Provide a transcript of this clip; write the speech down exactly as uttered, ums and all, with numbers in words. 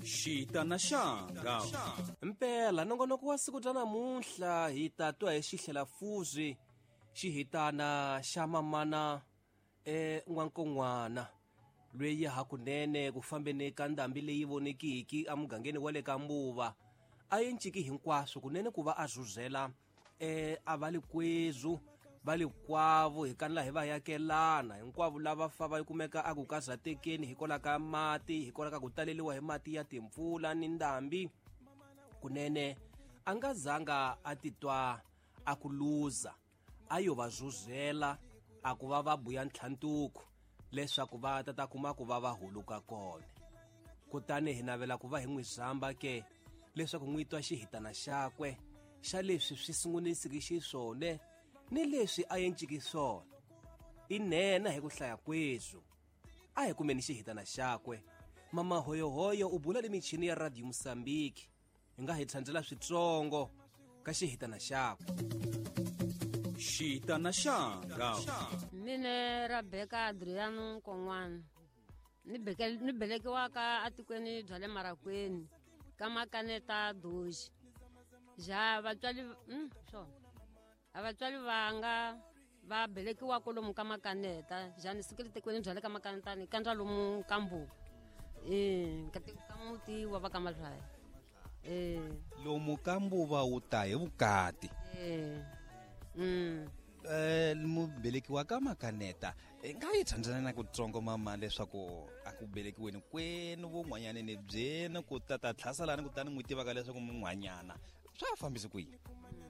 Xita na xanga. Mpela nongonoko wa siku ta namuntlha hi ta twa hi xihlelafuzi xi hitana xa mamana e n'wankon'wana lweyi hakunene ku fambeni ka ndhambi leyi vonekiki amugangeni wa le ka Mbuva a yi nciki hinkwaswo kunene ku va a zhuzela e avalikwezu valikwavo hi kanila hi va yakelana hinkwavo lava fa va kumeka a ku kazatekeni hikola ka mati hikola ka ku taleliwa hi mati ya timpfula ni ndhambi kunene a nga zanga a titwa a ku luza a yo va zhuzela a ku va va buya ntlhantuku leswaku va ta ta kuma ku va va huluka kona kutani hi navela ku va hi n'wi zamba ke leswaku n'wi twa xihitana xakwe xa leswi swi sungunisiki xiswone ni leswi a yenciki swona i nena hi ku hlaya kwezu a hi kumeni xihitana xakwe mama hoyohoyo u bula le michini ya Radio Mosambiki hi nga hi tlhandlela switsongo ka xihitana xakwe. Xita na xanga. Mine Rebecca Adriano Kon'wana ni beke ni belekiwaka atikweni bya le Marakweni ka Makaneta Doji ja vatswali mm so avatswali vanga va belekiwa kolomu ka Makaneta jani sikirite kweni bya le ka Makaneta ni kandza lomu Kambuku eh kati ka muti wa va ka Malhaya eh lomu ka Mbuva u ta hi vukati eh mm eh mubelekiwa ka Makaneta nga yi tsandzana na ku tsongo mama leswaku a ku belekiweni kwenu vun'wanyana ni byeni ku tata tlhasalana kutani n'wi tivaka leswaku mun'wanyana swa fambisi ku yini.